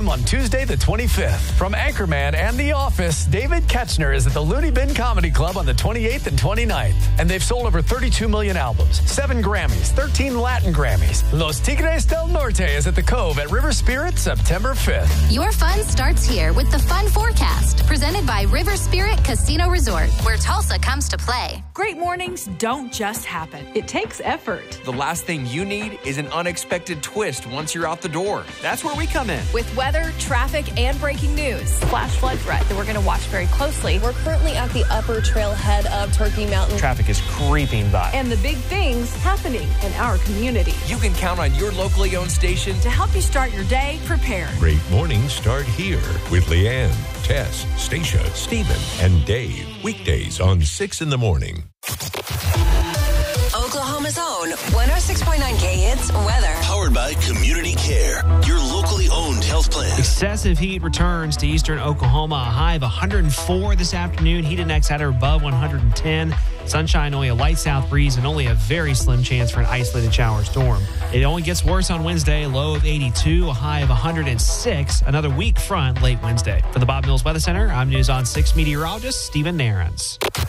on Tuesday the 25th. From Anchorman and The Office, David Koechner is at the Looney Bin Comedy Club on the 28th and 29th. And they've sold over 32 million albums, 7 Grammys, 13 Latin Grammys. Los Tigres del Norte is at the Cove at River Spirit September 5th. Your fun starts here with the Fun Forecast, presented by River Spirit Casino Resort, where Tulsa comes to play. Great mornings don't just happen. It takes effort. The last thing you need is an unexpected twist once you're out the door. That's where we come in. With weather, traffic, and breaking news. Flash flood threat that we're going to watch very closely. We're currently at the upper trailhead of Turkey Mountain. Traffic is creeping by. And the big things happening in our community. You can count on your locally owned station to help you start your day prepared. Great mornings start here with Leanne, Tess, Stacia, Stephen, and Dave. Weekdays on 6 in the morning. Oklahoma's own 106.9 K-Hits weather. Powered by Community Care, your locally owned health plan. Excessive heat returns to eastern Oklahoma. A high of 104 this afternoon. Heat index at or above 110. Sunshine, only a light south breeze, and only a very slim chance for an isolated shower storm. It only gets worse on Wednesday. Low of 82, a high of 106. Another weak front late Wednesday. For the Bob Mills Weather Center, I'm News on 6 meteorologist Stephen Nairns.